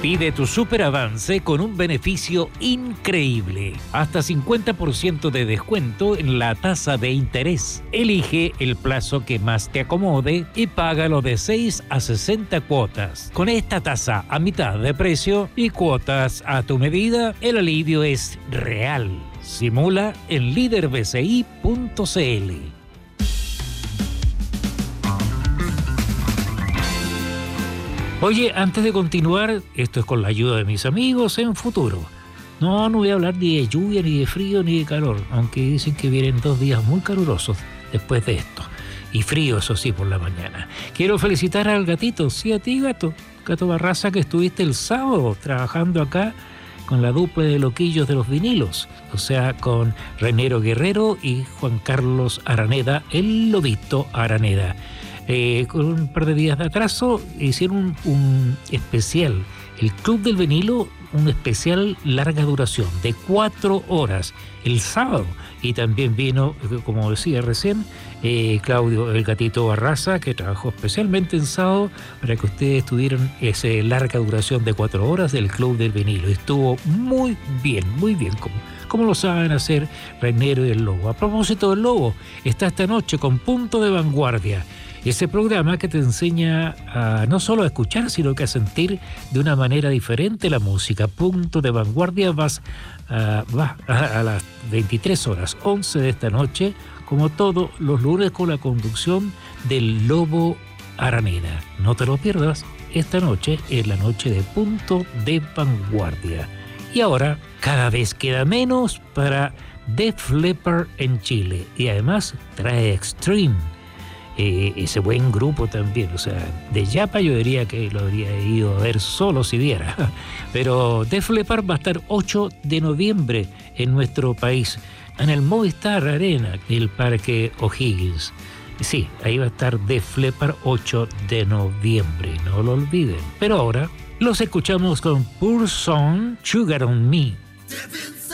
Pide tu superavance con un beneficio increíble. Hasta 50% de descuento en la tasa de interés. Elige el plazo que más te acomode y págalo de 6 a 60 cuotas. Con esta tasa a mitad de precio y cuotas a tu medida, el alivio es real. Simula en liderbci.cl. Oye, antes de continuar, esto es con la ayuda de mis amigos en futuro. No voy a hablar ni de lluvia, ni de frío, ni de calor, aunque dicen que vienen 2 días muy calurosos después de esto. Y frío, eso sí, por la mañana. Quiero felicitar al gatito, sí a ti, Gato Barraza, que estuviste el sábado trabajando acá con la dupla de loquillos de los vinilos, o sea, con Reynero Guerrero y Juan Carlos Araneda, el Lobito Araneda. Con un par de días de atraso hicieron un especial, el Club del Vinilo, un especial larga duración de 4 horas el sábado, y también vino, como decía recién, Claudio el Gatito Barraza, que trabajó especialmente en sábado para que ustedes tuvieran esa larga duración de 4 horas del Club del Vinilo. Estuvo muy bien, como lo saben hacer Reynero y el Lobo. A propósito del Lobo, está esta noche con Punto de Vanguardia, ese programa que te enseña a no solo a escuchar, sino que a sentir de una manera diferente la música. Punto de Vanguardia va a las 23 horas, 11 de esta noche, como todos los lunes, con la conducción del Lobo Araneda. No te lo pierdas, esta noche es la noche de Punto de Vanguardia. Y ahora, cada vez queda menos para Def Leppard en Chile, y además trae Extreme. Ese buen grupo también, o sea, de Yapa yo diría que lo habría ido a ver solo si diera, pero Def Leppard va a estar 8 de noviembre en nuestro país, en el Movistar Arena del Parque O'Higgins. Sí, ahí va a estar Def Leppard 8 de noviembre, no lo olviden. Pero ahora los escuchamos con Pure Song, Sugar on Me.